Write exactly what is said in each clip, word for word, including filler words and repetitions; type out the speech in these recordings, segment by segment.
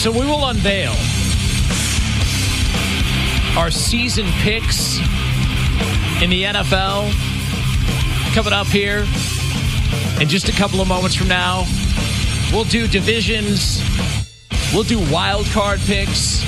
So we will unveil our season picks in the N F L coming up here in just a couple of moments from now. We'll do divisions. We'll do wild card picks.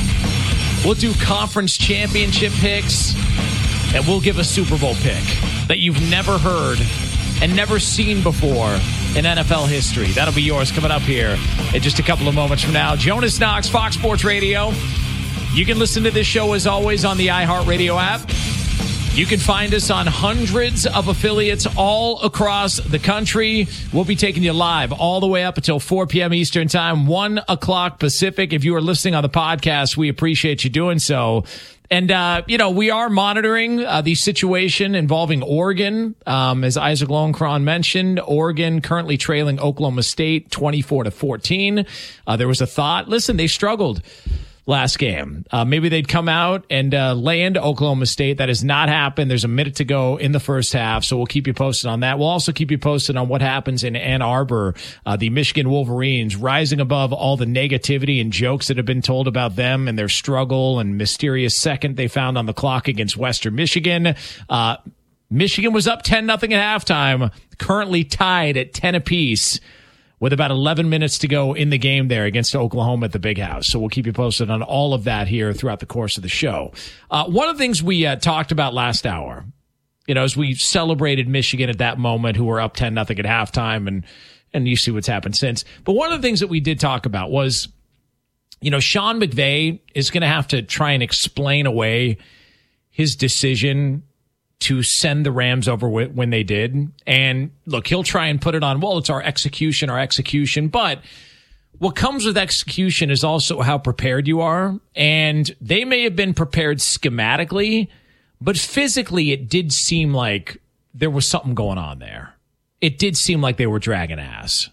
We'll do conference championship picks. And we'll give a Super Bowl pick that you've never heard and never seen before in N F L history. That'll be yours coming up here in just a couple of moments from now. Jonas Knox, Fox Sports Radio. You can listen to this show, as always, on the iHeartRadio app. You can find us on hundreds of affiliates all across the country. We'll be taking you live all the way up until four p.m. Eastern Time, one o'clock Pacific. If you are listening on the podcast, we appreciate you doing so. And, uh, you know, we are monitoring uh, the situation involving Oregon. Um, as Isaac Lowenkron mentioned, Oregon currently trailing Oklahoma State twenty-four to fourteen. Uh, there was a thought, listen, they struggled last game. Uh, maybe they'd come out and uh, land Oklahoma State. That has not happened. There's a minute to go in the first half, so we'll keep you posted on that. We'll also keep you posted on what happens in Ann Arbor. Uh, the Michigan Wolverines rising above all the negativity and jokes that have been told about them and their struggle and mysterious second they found on the clock against Western Michigan. Uh, Michigan was up ten nothing at halftime, currently tied at ten apiece, with about eleven minutes to go in the game there against Oklahoma at the Big House. So we'll keep you posted on all of that here throughout the course of the show. Uh, one of the things we uh, talked about last hour, you know, as we celebrated Michigan at that moment, who were up ten nothing at halftime, and and you see what's happened since. But one of the things that we did talk about was, you know, Sean McVay is going to have to try and explain away his decision to send the Rams over when they did. And look, he'll try and put it on, well, it's our execution, our execution. But what comes with execution is also how prepared you are. And they may have been prepared schematically, but physically it did seem like there was something going on there. It did seem like they were dragging ass.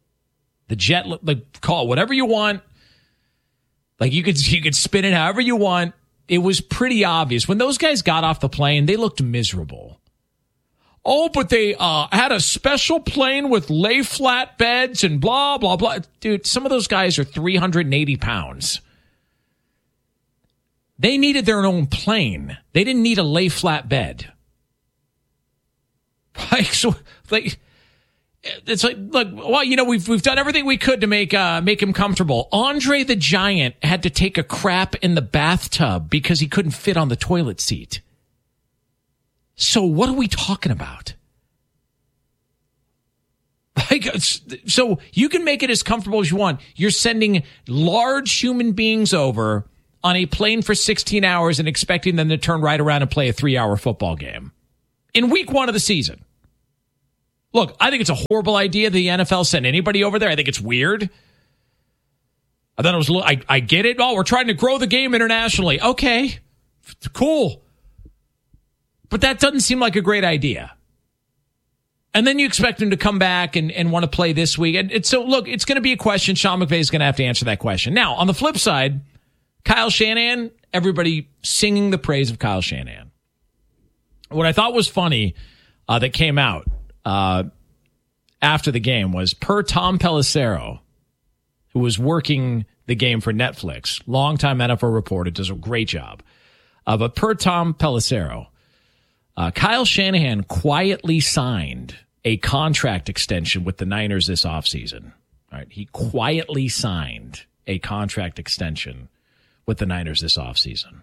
The jet, like, call it whatever you want. Like, you could, you could spin it however you want. It was pretty obvious. When those guys got off the plane, they looked miserable. Oh, but they uh, had a special plane with lay flat beds and blah, blah, blah. Dude, some of those guys are three hundred eighty pounds. They needed their own plane. They didn't need a lay flat bed. Like, so, like, it's like, look, well, you know, we've we've done everything we could to make uh, make him comfortable. Andre the Giant had to take a crap in the bathtub because he couldn't fit on the toilet seat. So what are we talking about? Like, so you can make it as comfortable as you want. You're sending large human beings over on a plane for sixteen hours and expecting them to turn right around and play a three-hour football game in week one of the season. Look, I think it's a horrible idea the N F L send anybody over there. I think it's weird. I thought it was, I, I get it. Oh, we're trying to grow the game internationally. Okay, cool. But that doesn't seem like a great idea. And then you expect him to come back and, and want to play this week. And, and so, look, it's going to be a question. Sean McVay is going to have to answer that question. Now, on the flip side, Kyle Shanahan, everybody singing the praise of Kyle Shanahan. What I thought was funny uh, that came out Uh, after the game was, per Tom Pelissero, who was working the game for Netflix, longtime N F L reporter, does a great job. Uh, but per Tom Pelissero, uh, Kyle Shanahan quietly signed a contract extension with the Niners this offseason. All right, he quietly signed a contract extension with the Niners this offseason.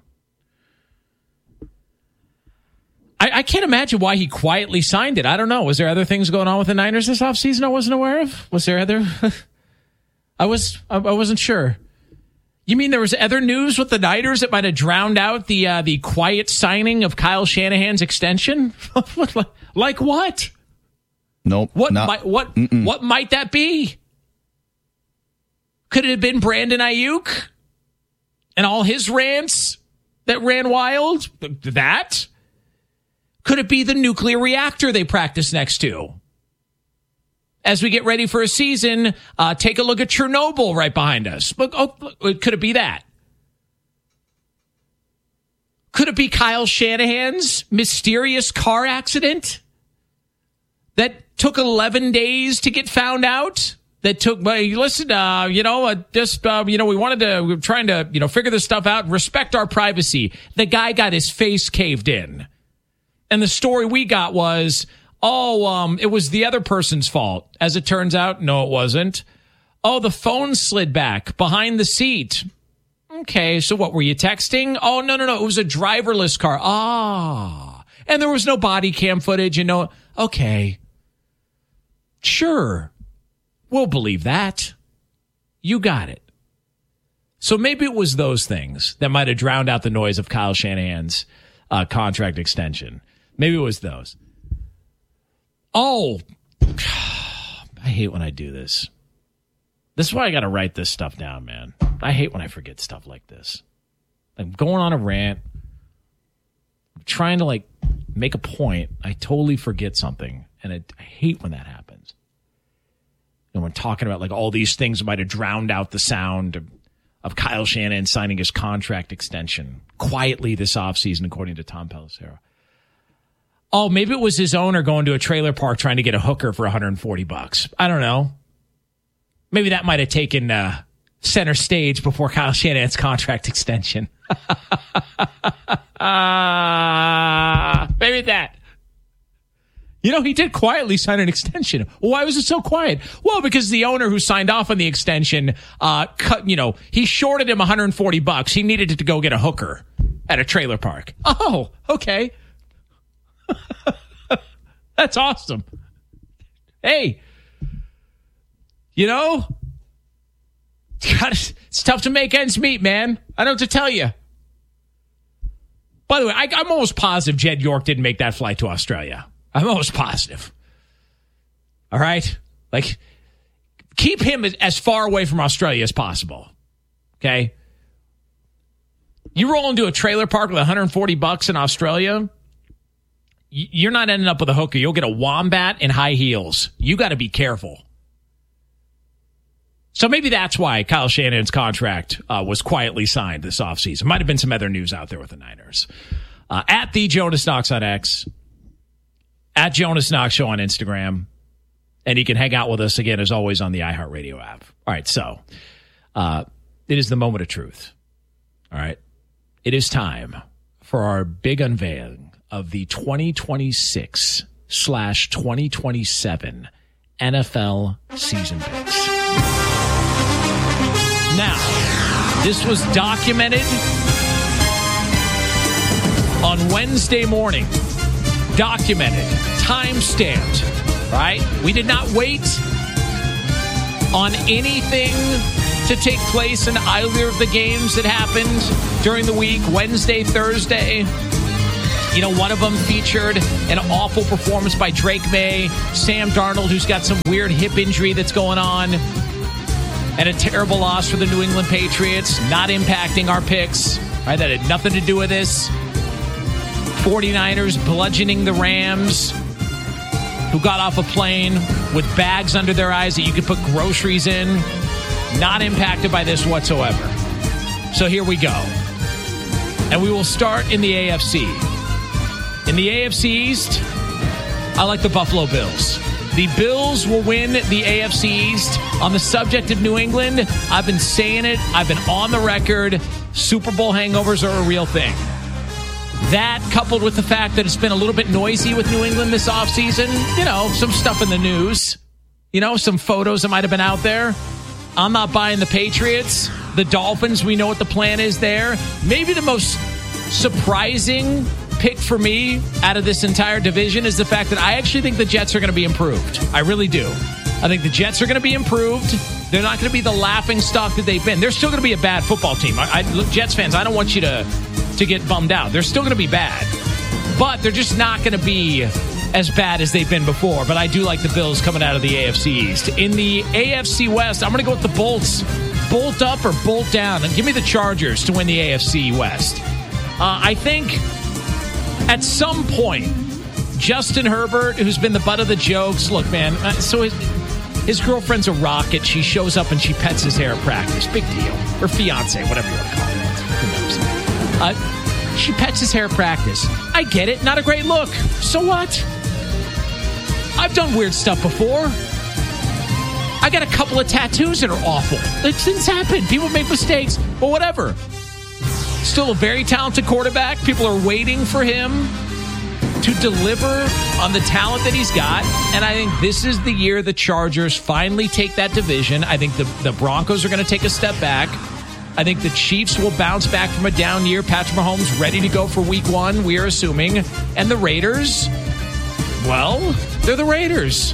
I, I can't imagine why he quietly signed it. I don't know. Was there other things going on with the Niners this offseason I wasn't aware of? Was there other? I was. I, I wasn't sure. You mean there was other news with the Niners that might have drowned out the uh, the quiet signing of Kyle Shanahan's extension? Like what? Nope. What not, might what mm-mm. what might that be? Could it have been Brandon Ayuk and all his rants that ran wild? That? Could it be the nuclear reactor they practice next to? As we get ready for a season, uh, take a look at Chernobyl right behind us. Look, oh, look, could it be that? Could it be Kyle Shanahan's mysterious car accident that took eleven days to get found out? that took money. Listen, uh, you know, uh, just, uh, you know, we wanted to, we were trying to, you know, figure this stuff out, respect our privacy. The guy got his face caved in. And the story we got was, oh, um, it was the other person's fault. As it turns out, no, it wasn't. Oh, the phone slid back behind the seat. Okay, so what, were you texting? Oh, no, no, no, it was a driverless car. Ah, and there was no body cam footage and no, okay. Sure, we'll believe that. You got it. So maybe it was those things that might have drowned out the noise of Kyle Shanahan's uh, contract extension. Maybe it was those. Oh, I hate when I do this. This is why I got to write this stuff down, man. I hate when I forget stuff like this. I'm going on a rant. I'm trying to, like, make a point. I totally forget something. And it, I hate when that happens. And we're talking about, like, all these things that might have drowned out the sound of, of Kyle Shanahan signing his contract extension quietly this offseason, according to Tom Pelissero. Oh, maybe it was his owner going to a trailer park trying to get a hooker for one hundred forty bucks. I don't know. Maybe that might have taken uh, center stage before Kyle Shanahan's contract extension. uh, maybe that. You know, he did quietly sign an extension. Well, why was it so quiet? Well, because the owner who signed off on the extension, uh, cut, you know, he shorted him one hundred forty bucks. He needed to go get a hooker at a trailer park. Oh, okay. That's awesome. Hey. You know, God, it's tough to make ends meet, man. I don't have to tell you. By the way, I, I'm almost positive Jed York didn't make that flight to Australia. I'm almost positive. All right? Like, keep him as far away from Australia as possible. Okay? You roll into a trailer park with one hundred forty bucks in Australia, you're not ending up with a hooker. You'll get a wombat and high heels. You got to be careful. So maybe that's why Kyle Shanahan's contract uh, was quietly signed this offseason. Might have been some other news out there with the Niners. Uh, at the Jonas Knox on X, at Jonas Knox Show on Instagram, and you can hang out with us again, as always, on the iHeartRadio app. All right, so uh, it is the moment of truth. All right, it is time for our big unveiling of the twenty twenty-six slash twenty twenty-seven N F L season picks. Now, this was documented on Wednesday morning. Documented, time-stamped, right? We did not wait on anything to take place in either of the games that happened during the week, Wednesday, Thursday. You know, one of them featured an awful performance by Drake May, Sam Darnold, who's got some weird hip injury that's going on, and a terrible loss for the New England Patriots, not impacting our picks. Right? That had nothing to do with this. forty-niners bludgeoning the Rams, who got off a plane with bags under their eyes that you could put groceries in. Not impacted by this whatsoever. So here we go. And we will start in the A F C. In the A F C East, I like the Buffalo Bills. The Bills will win the A F C East. On the subject of New England, I've been saying it. I've been on the record. Super Bowl hangovers are a real thing. That, coupled with the fact that it's been a little bit noisy with New England this offseason, you know, some stuff in the news, you know, some photos that might have been out there. I'm not buying the Patriots. The Dolphins, we know what the plan is there. Maybe the most surprising pick for me out of this entire division is the fact that I actually think the Jets are going to be improved. I really do. I think the Jets are going to be improved. They're not going to be the laughing stock that they've been. They're still going to be a bad football team. I, I, look, Jets fans, I don't want you to, to get bummed out. They're still going to be bad. But they're just not going to be as bad as they've been before. But I do like the Bills coming out of the A F C East. In the A F C West, I'm going to go with the Bolts. Bolt up or bolt down. And give me the Chargers to win the A F C West. Uh, I think at some point, Justin Herbert, who's been the butt of the jokes, look, man, uh, so his, his girlfriend's a rocket. She shows up and she pets his hair at practice. Big deal. Or fiance, whatever you want to call it. Who knows? Uh, she pets his hair at practice. I get it. Not a great look. So what? I've done weird stuff before. I got a couple of tattoos that are awful. Like, things happen. People make mistakes, but whatever. Still a very talented quarterback. People are waiting for him to deliver on the talent that he's got. And I think this is the year the Chargers finally take that division. I think the, the Broncos are going to take a step back. I think the Chiefs will bounce back from a down year. Patrick Mahomes ready to go for week one, we are assuming. And the Raiders, well, they're the Raiders.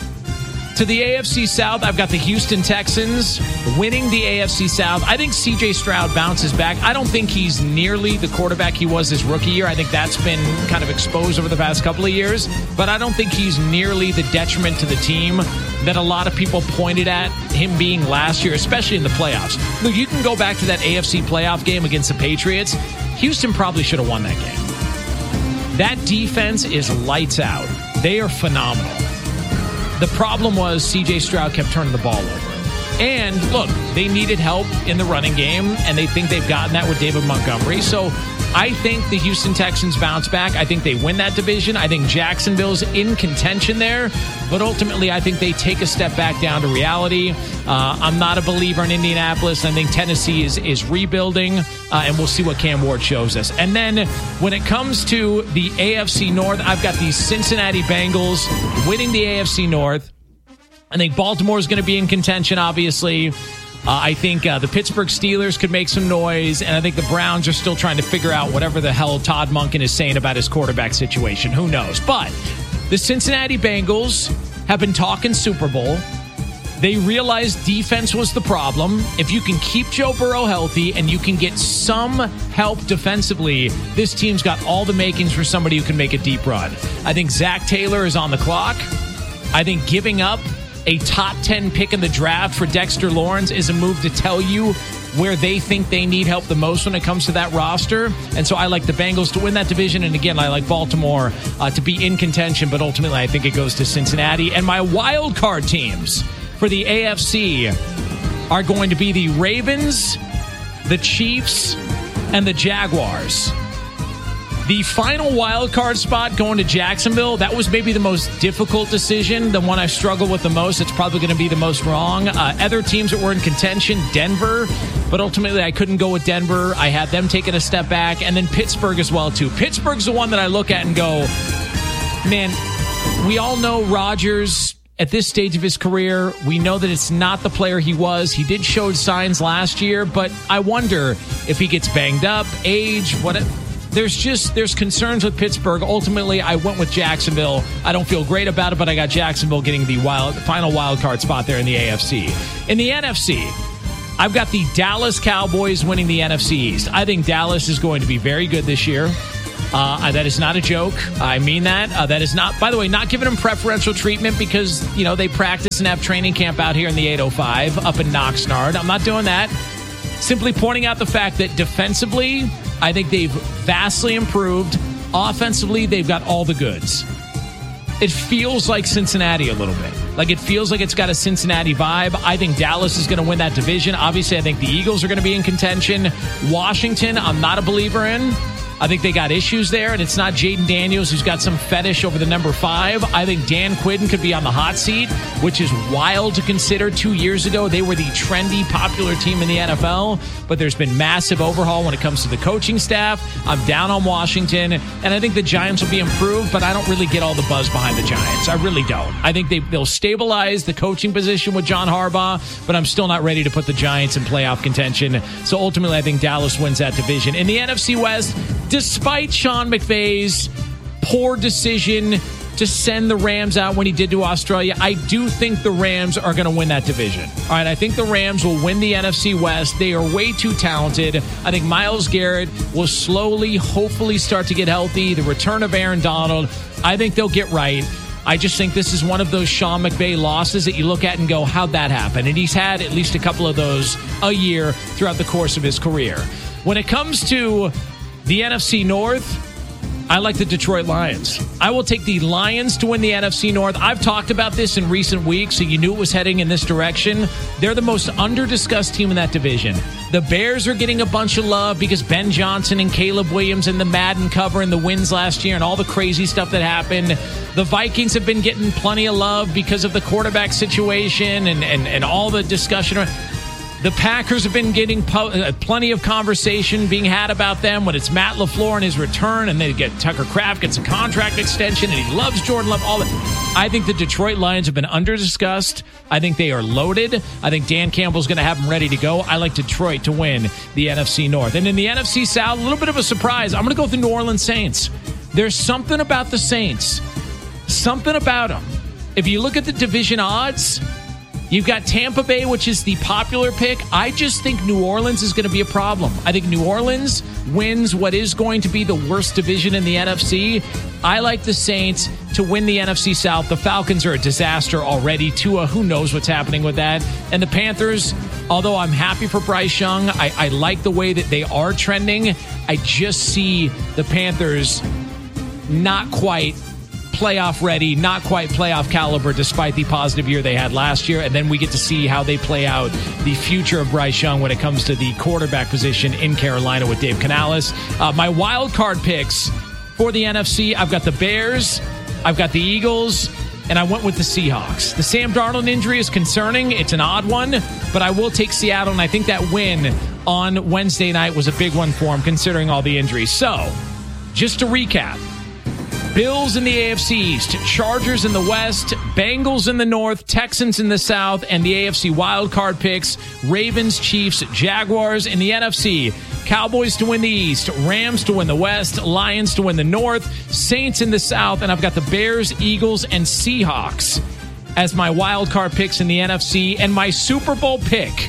To the A F C South, I've got the Houston Texans winning the A F C South. I think C J Stroud bounces back. I don't think he's nearly the quarterback he was his rookie year. I think that's been kind of exposed over the past couple of years. But I don't think he's nearly the detriment to the team that a lot of people pointed at him being last year, especially in the playoffs. Look, you can go back to that A F C playoff game against the Patriots. Houston probably should have won that game. That defense is lights out. They are phenomenal. The problem was C J Stroud kept turning the ball over. And, look, they needed help in the running game, and they think they've gotten that with David Montgomery. So I think the Houston Texans bounce back. I think they win that division. I think Jacksonville's in contention there. But ultimately, I think they take a step back down to reality. Uh, I'm not a believer in Indianapolis. I think Tennessee is, is rebuilding, uh, and we'll see what Cam Ward shows us. And then when it comes to the A F C North, I've got the Cincinnati Bengals winning the A F C North. I think Baltimore is going to be in contention, obviously. Uh, I think uh, the Pittsburgh Steelers could make some noise, and I think the Browns are still trying to figure out whatever the hell Todd Monken is saying about his quarterback situation. Who knows? But the Cincinnati Bengals have been talking Super Bowl. They realized defense was the problem. If you can keep Joe Burrow healthy and you can get some help defensively, this team's got all the makings for somebody who can make a deep run. I think Zach Taylor is on the clock. I think giving up a top ten pick in the draft for Dexter Lawrence is a move to tell you where they think they need help the most when it comes to that roster. And so I like the Bengals to win that division. And again, I like Baltimore uh, to be in contention, but ultimately I think it goes to Cincinnati. And my wild card teams for the A F C are going to be the Ravens, the Chiefs, and the Jaguars. The final wild card spot going to Jacksonville, that was maybe the most difficult decision, the one I struggled with the most. It's probably going to be the most wrong. Uh, other teams that were in contention, Denver, but ultimately I couldn't go with Denver. I had them taking a step back, and then Pittsburgh as well, too. Pittsburgh's the one that I look at and go, man, we all know Rodgers at this stage of his career. We know that it's not the player he was. He did show signs last year, but I wonder if he gets banged up, age, what. There's just, there's concerns with Pittsburgh. Ultimately, I went with Jacksonville. I don't feel great about it, but I got Jacksonville getting the wild, final wild card spot there in the A F C. In the N F C, I've got the Dallas Cowboys winning the N F C East. I think Dallas is going to be very good this year. Uh, that is not a joke. I mean that. Uh, that is not, by the way, not giving them preferential treatment because, you know, they practice and have training camp out here in the eight oh five up in Oxnard. I'm not doing that. Simply pointing out the fact that defensively, I think they've vastly improved. Offensively, they've got all the goods. It feels like Cincinnati a little bit. Like it feels like it's got a Cincinnati vibe. I think Dallas is going to win that division. Obviously, I think the Eagles are going to be in contention. Washington, I'm not a believer in. I think they got issues there, and it's not Jaden Daniels who's got some fetish over the number five. I think Dan Quinn could be on the hot seat, which is wild to consider. Two years ago, they were the trendy, popular team in the N F L, but there's been massive overhaul when it comes to the coaching staff. I'm down on Washington, and I think the Giants will be improved, but I don't really get all the buzz behind the Giants. I really don't. I think they, they'll stabilize the coaching position with John Harbaugh, but I'm still not ready to put the Giants in playoff contention. So ultimately, I think Dallas wins that division. In the N F C West, despite Sean McVay's poor decision to send the Rams out when he did to Australia, I do think the Rams are going to win that division. All right, I think the Rams will win the N F C West. They are way too talented. I think Myles Garrett will slowly, hopefully start to get healthy. The return of Aaron Donald, I think they'll get right. I just think this is one of those Sean McVay losses that you look at and go, how'd that happen? And he's had at least a couple of those a year throughout the course of his career. When it comes to the N F C North, I like the Detroit Lions. I will take the Lions to win the N F C North. I've talked about this in recent weeks, so you knew it was heading in this direction. They're the most under-discussed team in that division. The Bears are getting a bunch of love because Ben Johnson and Caleb Williams and the Madden cover and the wins last year and all the crazy stuff that happened. The Vikings have been getting plenty of love because of the quarterback situation and, and, and all the discussion. The Packers have been getting po- uh, plenty of conversation being had about them when it's Matt LaFleur and his return, and they get Tucker Kraft gets a contract extension, and he loves Jordan Love. All that. I think the Detroit Lions have been under-discussed. I think they are loaded. I think Dan Campbell's going to have them ready to go. I like Detroit to win the N F C North. And in the N F C South, a little bit of a surprise. I'm going to go with the New Orleans Saints. There's something about the Saints. Something about them. If you look at the division odds, you've got Tampa Bay, which is the popular pick. I just think New Orleans is going to be a problem. I think New Orleans wins what is going to be the worst division in the N F C. I like the Saints to win the N F C South. The Falcons are a disaster already. Tua, who knows what's happening with that. And the Panthers, although I'm happy for Bryce Young, I, I like the way that they are trending. I just see the Panthers not quite playoff ready, not quite playoff caliber, despite the positive year they had last year. And then we get to see how they play out the future of Bryce Young when it comes to the quarterback position in Carolina with Dave Canales. Uh, my wild card picks for the N F C, I've got the Bears, I've got the Eagles, and I went with the Seahawks. The Sam Darnold injury is concerning. It's an odd one, but I will take Seattle, and I think that win on Wednesday night was a big one for him, considering all the injuries. So, just to recap, Bills in the A F C East, Chargers in the West, Bengals in the North, Texans in the South, and the A F C wildcard picks, Ravens, Chiefs, Jaguars in the N F C, Cowboys to win the East, Rams to win the West, Lions to win the North, Saints in the South, and I've got the Bears, Eagles, and Seahawks as my wildcard picks in the N F C, and my Super Bowl pick.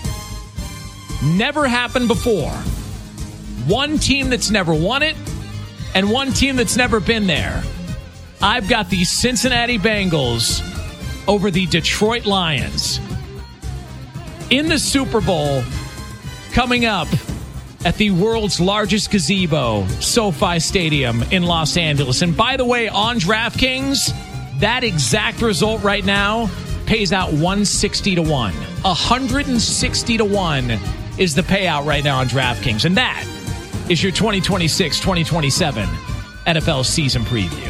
Never happened before. One team that's never won it, and one team that's never been there. I've got the Cincinnati Bengals over the Detroit Lions in the Super Bowl coming up at the world's largest gazebo, SoFi Stadium in Los Angeles. And by the way, on DraftKings, that exact result right now pays out one sixty to one. one hundred sixty to one is the payout right now on DraftKings. And that is your twenty twenty-six twenty twenty-seven N F L season preview.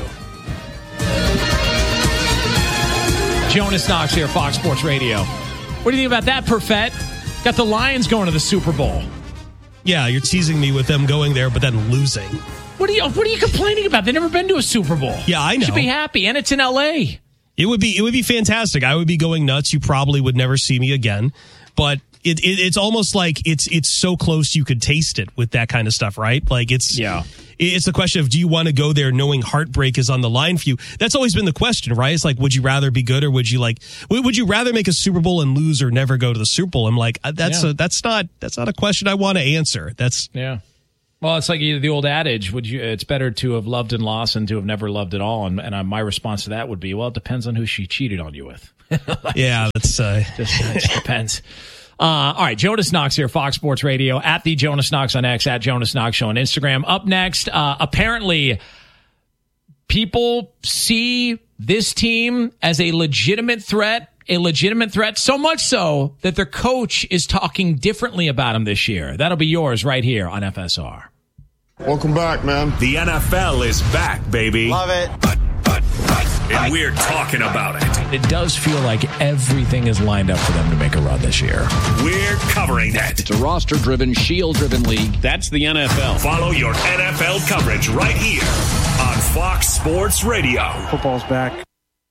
Jonas Knox here, Fox Sports Radio. What do you think about that, Perfett? Got the Lions going to the Super Bowl. Yeah, you're teasing me with them going there, but then losing. What are you What are you complaining about? They've never been to a Super Bowl. Yeah, I know. You should be happy, and it's in L A. It would be. It would be fantastic. I would be going nuts. You probably would never see me again, but It, it, it's almost like it's it's so close you could taste it with that kind of stuff, right? Like it's yeah. It's the question of, do you want to go there knowing heartbreak is on the line for you? That's always been the question, right? It's like, would you rather be good or would you like would you rather make a Super Bowl and lose or never go to the Super Bowl? I'm like, that's yeah. a, that's not that's not a question I want to answer. That's yeah. Well, it's like the old adage: would you? It's better to have loved and lost than to have never loved at all. And, and my response to that would be, well, it depends on who she cheated on you with. like, yeah, that's uh... just, it just depends. Uh, all right, Jonas Knox here, Fox Sports Radio, at the Jonas Knox on X, at Jonas Knox Show on Instagram. Up next, uh, apparently people see this team as a legitimate threat, a legitimate threat, so much so that their coach is talking differently about them this year. That'll be yours right here on F S R. Welcome back, man. The N F L is back, baby. Love it. But, but, but, and we're talking about it. It does feel like everything is lined up for them to make a run this year. We're covering it. It's a roster-driven, shield-driven league. That's the N F L. Follow your N F L coverage right here on Fox Sports Radio. Football's back.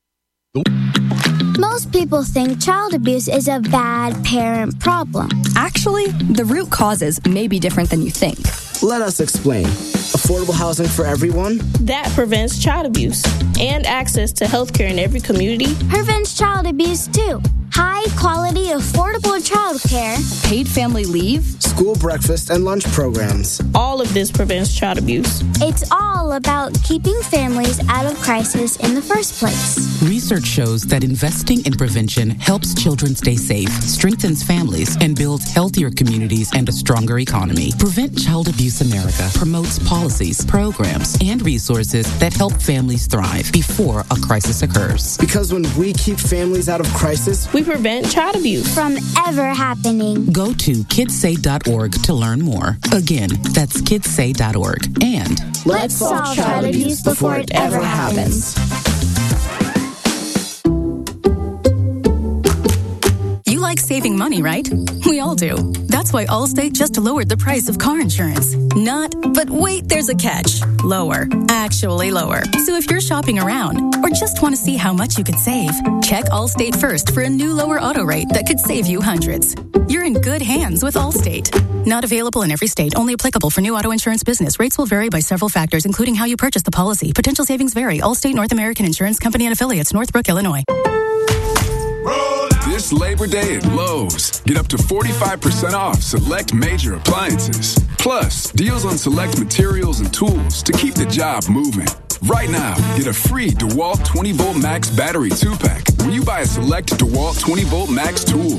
Most people think child abuse is a bad parent problem. Actually, the root causes may be different than you think. Let us explain. Affordable housing for everyone? That prevents child abuse and access to health care in every community. Prevents child abuse, too. high-quality, affordable childcare, paid family leave, school breakfast and lunch programs. All of this prevents child abuse. It's all about keeping families out of crisis in the first place. Research shows that investing in prevention helps children stay safe, strengthens families, and builds healthier communities and a stronger economy. Prevent Child Abuse America promotes policies, programs, and resources that help families thrive before a crisis occurs. Because when we keep families out of crisis, we prevent child abuse from ever happening. Go to kids say dot org to learn more. Again, that's kids say dot org. And let's solve child abuse before it ever happens. You like saving money, right? We all do. That's why Allstate just lowered the price of car insurance. Not, but wait, there's a catch. Lower. Actually lower. So if you're shopping around or just want to see how much you could save, check Allstate first for a new lower auto rate that could save you hundreds. You're in good hands with Allstate. Not available in every state. Only applicable for new auto insurance business. Rates will vary by several factors, including how you purchase the policy. Potential savings vary. Allstate North American Insurance Company and Affiliates, Northbrook, Illinois. This Labor Day at Lowe's, get up to forty-five percent off select major appliances. Plus, deals on select materials and tools to keep the job moving. Right now, get a free DeWalt twenty volt Max battery two pack when you buy a select DeWalt twenty volt Max tool.